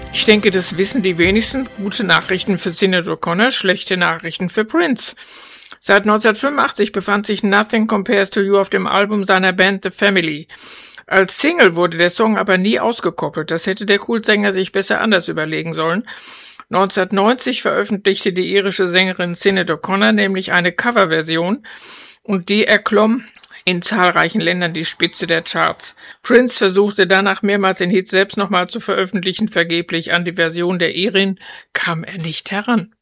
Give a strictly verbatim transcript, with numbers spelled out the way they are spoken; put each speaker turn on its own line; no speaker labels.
Ich denke, das wissen die wenigsten. Gute Nachrichten für Sinéad O'Connor, schlechte Nachrichten für Prince. Seit neunzehnhundertfünfundachtzig befand sich Nothing Compares to You auf dem Album seiner Band The Family. Als Single wurde der Song aber nie ausgekoppelt. Das hätte der Kultsänger sich besser anders überlegen sollen. neunzehnhundertneunzig veröffentlichte die irische Sängerin Sinéad O'Connor nämlich eine Coverversion und die erklomm in zahlreichen Ländern die Spitze der Charts. Prince versuchte danach mehrmals den Hit selbst nochmal zu veröffentlichen, vergeblich. An die Version der Irin kam er nicht heran.